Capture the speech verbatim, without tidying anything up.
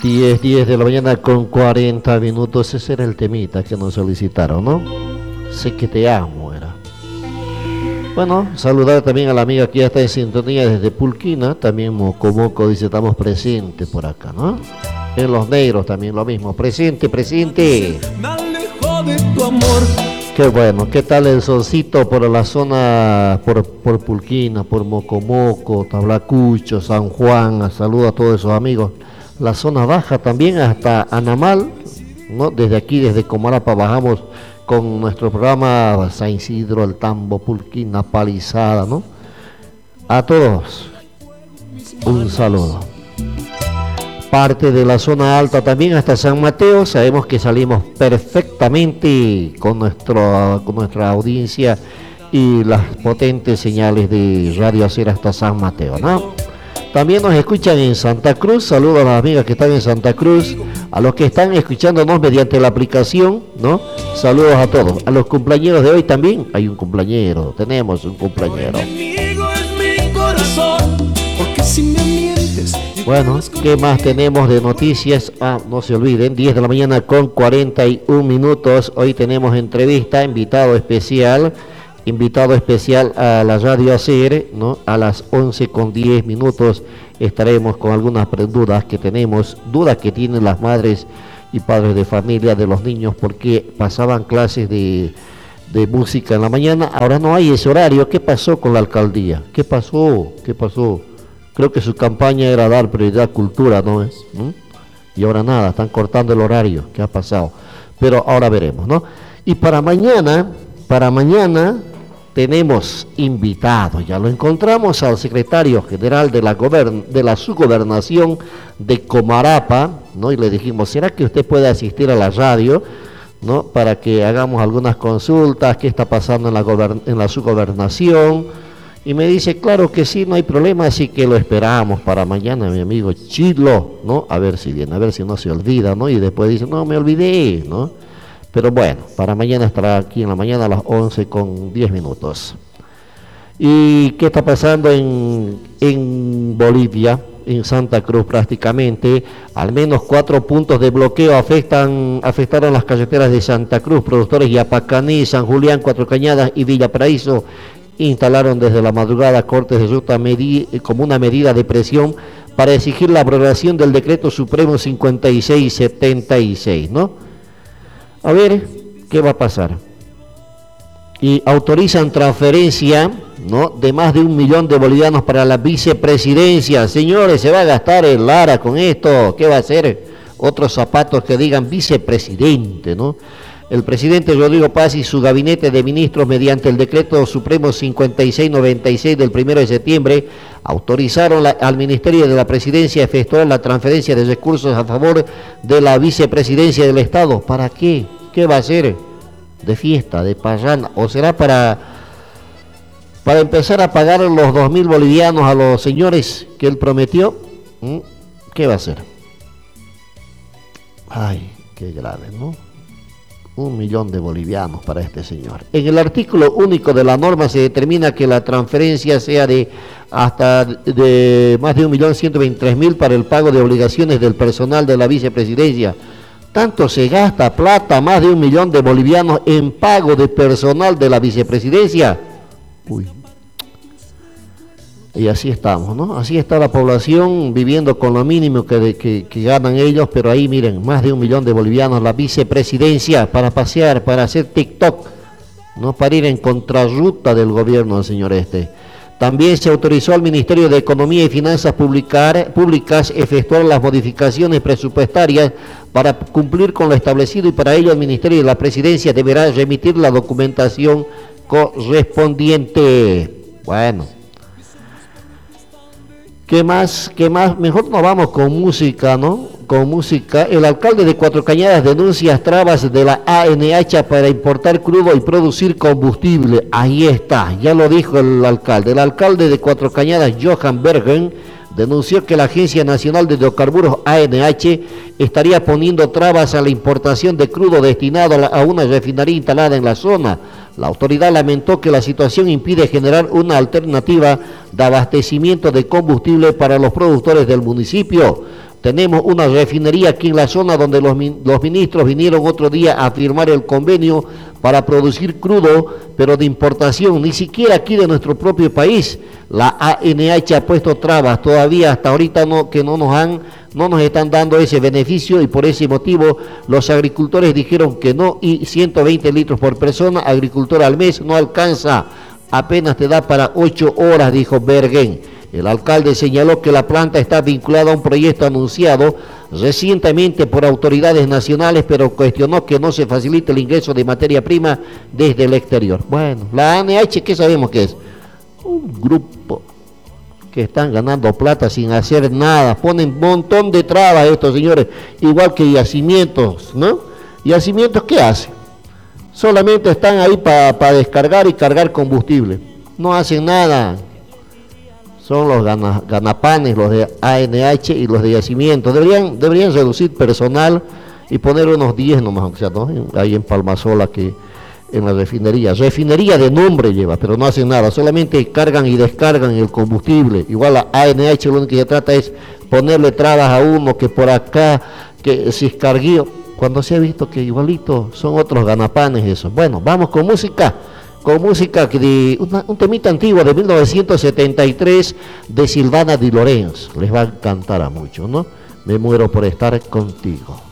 diez, diez de la mañana con cuarenta minutos. Ese era el temita que nos solicitaron, ¿no? Sé que te amo, era. Bueno, saludar también a la amiga que ya está en sintonía desde Pulquina. También Moco Moco dice, estamos presentes por acá, ¿no? En Los Negros también lo mismo. Presente, presente. Me alejo de tu amor. Qué bueno. ¿Qué tal el solcito por la zona, por, por Pulquina, por Mocomoco, Tablacucho, San Juan? Saludo a todos esos amigos. La zona baja también hasta Anamal, ¿no? Desde aquí, desde Comarapa, bajamos con nuestro programa San Isidro, El Tambo, Pulquina, Palizada, ¿no? A todos un saludo. Parte de la zona alta también hasta San Mateo, sabemos que salimos perfectamente con, nuestro, con nuestra audiencia y las potentes señales de Radio Hacer hasta San Mateo, ¿no? También nos escuchan en Santa Cruz. Saludos a las amigas que están en Santa Cruz, a los que están escuchándonos mediante la aplicación, ¿no? Saludos a todos. A los cumpleañeros de hoy también hay un cumpleañero, tenemos un cumpleañero. Bueno, ¿qué más tenemos de noticias? Ah, no se olviden, diez de la mañana con cuarenta y un minutos. Hoy tenemos entrevista, invitado especial. Invitado especial a la Radio Hacer, ¿no? A las once con diez minutos estaremos con algunas dudas que tenemos, dudas que tienen las madres y padres de familia de los niños porque pasaban clases de, de música en la mañana, ahora no hay ese horario. ¿Qué pasó con la alcaldía? ¿Qué pasó? ¿Qué pasó? Creo que su campaña era dar prioridad a cultura, ¿no es? ¿Mm? Y ahora nada, están cortando el horario. ¿Qué ha pasado? Pero ahora veremos, ¿no? Y para mañana, para mañana tenemos invitado, ya lo encontramos al secretario general de la, gobern de la subgobernación de Comarapa, ¿no? Y le dijimos, ¿será que usted puede asistir a la radio, ¿no? Para que hagamos algunas consultas, qué está pasando en la, en la subgobernación. Y me dice, claro que sí, no hay problema, así que lo esperamos para mañana, mi amigo Chilo, ¿no? A ver si viene, a ver si no se olvida, ¿no? Y después dice, no, me olvidé, ¿no? Pero bueno, para mañana estará aquí en la mañana a las once con diez minutos. ¿Y qué está pasando en, en Bolivia? En Santa Cruz prácticamente, al menos cuatro puntos de bloqueo afectan, afectaron las carreteras de Santa Cruz. Productores Yapacaní, San Julián, Cuatro Cañadas y Villa Paraíso instalaron desde la madrugada cortes de ruta como una medida de presión para exigir la aprobación del decreto supremo cincuenta y seis setenta y seis, ¿no? A ver, ¿qué va a pasar? Y autorizan transferencia, ¿no? De más de un millón de bolivianos para la vicepresidencia. Señores, ¿se va a gastar el Lara con esto? ¿Qué va a hacer? Otros zapatos que digan vicepresidente, ¿no? El presidente Rodrigo Paz y su gabinete de ministros, mediante el decreto supremo cincuenta y seis noventa y seis del primero de septiembre, autorizaron la, al Ministerio de la Presidencia a efectuar la transferencia de recursos a favor de la vicepresidencia del Estado. ¿Para qué? ¿Qué va a ser? ¿De fiesta, de parranda? ¿O será para, para empezar a pagar los dos mil bolivianos a los señores que él prometió? ¿Mm? ¿Qué va a hacer? Ay, qué grave, ¿no? Un millón de bolivianos para este señor. En el artículo único de la norma se determina que la transferencia sea de hasta de más de un millón ciento veintitrés mil para el pago de obligaciones del personal de la vicepresidencia. Tanto se gasta plata, más de un millón de bolivianos en pago de personal de la vicepresidencia. Uy. Y así estamos, ¿no? Así está la población viviendo con lo mínimo que, que, que ganan ellos, pero ahí miren, más de un millón de bolivianos, la vicepresidencia, para pasear, para hacer TikTok, ¿no? Para ir en contrarruta del gobierno, señor este. También se autorizó al Ministerio de Economía y Finanzas publicar, Públicas efectuar las modificaciones presupuestarias para cumplir con lo establecido, y para ello el Ministerio de la Presidencia deberá remitir la documentación correspondiente. Bueno. ¿Qué más? ¿Qué más? Mejor nos vamos con música, ¿no? Con música. El alcalde de Cuatro Cañadas denuncia trabas de la A N H para importar crudo y producir combustible. Ahí está, ya lo dijo el alcalde. El alcalde de Cuatro Cañadas, Johan Bergen, denunció que la Agencia Nacional de Hidrocarburos, A N H, estaría poniendo trabas a la importación de crudo destinado a, la, a una refinería instalada en la zona. La autoridad lamentó que la situación impide generar una alternativa de abastecimiento de combustible para los productores del municipio. Tenemos una refinería aquí en la zona donde los, los ministros vinieron otro día a firmar el convenio para producir crudo, pero de importación, ni siquiera aquí de nuestro propio país. La A N H ha puesto trabas todavía hasta ahorita no, que no nos han, no nos están dando ese beneficio, y por ese motivo los agricultores dijeron que no, y ciento veinte litros por persona, agricultor al mes, no alcanza, apenas te da para ocho horas, dijo Bergen. El alcalde señaló que la planta está vinculada a un proyecto anunciado recientemente por autoridades nacionales, pero cuestionó que no se facilite el ingreso de materia prima desde el exterior. Bueno, la A N H, ¿qué sabemos que es? Un grupo que están ganando plata sin hacer nada, ponen un montón de trabas estos señores, igual que yacimientos, ¿no? ¿Yacimientos qué hacen? Solamente están ahí para pa descargar y cargar combustible, no hacen nada. Son los gana, ganapanes, los de A N H y los de yacimientos. Deberían, deberían reducir personal y poner unos diez nomás, o sea, ¿no? Ahí en Palmasola, que en la refinería. Refinería de nombre lleva, pero no hacen nada, solamente cargan y descargan el combustible. Igual la A N H lo único que se trata es ponerle trabas a uno, que por acá, que si es carguío, cuando se ha visto que igualito son otros ganapanes esos. Bueno, vamos con música. Con música de una, un temita antiguo de mil novecientos setenta y tres de Silvana Di Lorenzo. Les va a encantar a muchos, ¿no? Me muero por estar contigo.